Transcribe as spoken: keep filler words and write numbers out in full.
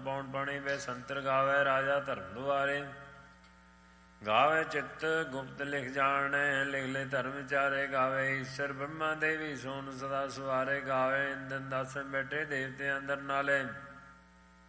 ਪੌਣ ਪਾਣੀ ਵੇ ਸੰਤਰ ਗਾਵੇ ਰਾਜਾ ਧਰਮ ਦੁਆਰੇ। ਗਾਵੇ ਚਿੱਤ ਗੁਪਤ ਲਿਖ ਜਾਣੇ ਲਿਖ ਲੈ ਧਰਮ ਵਿਚਾਰੇ। ਗਾਵੇ ਈਸ਼ਰ ਬ੍ਰਹਮਾ ਦੇਵੀ ਸੋਨ ਸਦਾ ਸਵਾਰੇ। ਗਾਵੇ ਇੰਦਨ ਦਾਸਨ ਬੈਠੇ ਦੇਵਤੇ ਅੰਦਰ ਨਾਲੇ।